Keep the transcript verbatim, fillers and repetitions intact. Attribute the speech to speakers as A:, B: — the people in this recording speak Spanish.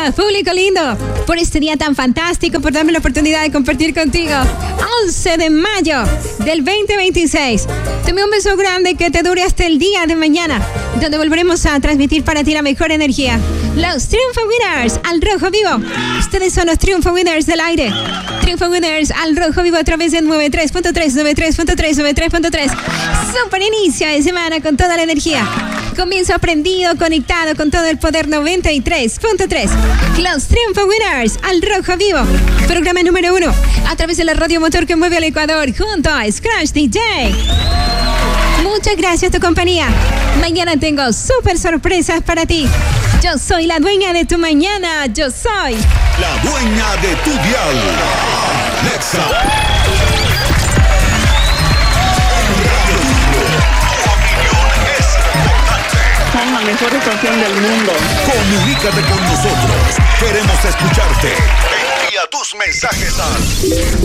A: gracias, público lindo, por este día tan fantástico, por darme la oportunidad de compartir contigo. once de mayo del veinte veintiséis. Dame un beso grande que te dure hasta el día de mañana, donde volveremos a transmitir para ti la mejor energía. Los Triunfo Winners al rojo vivo. Ustedes son los Triunfo Winners del aire. Triunfo Winners al rojo vivo a través de noventa y tres punto tres, noventa y tres punto tres, noventa y tres punto tres. Super inicio de semana con toda la energía. Comienzo aprendido, conectado con todo el poder. Noventa y tres punto tres. Los Triunfo Winners al rojo vivo. Programa número uno a través de la radio motor que mueve al Ecuador junto a Scratch D J. Muchas gracias a tu compañía. Mañana tengo súper sorpresas para ti. Yo soy la dueña de tu mañana. Yo soy
B: la dueña de tu dial. Nexa.
C: Son la mejor estación del mundo.
B: Comunícate con nosotros. Queremos escucharte. Envía tus mensajes al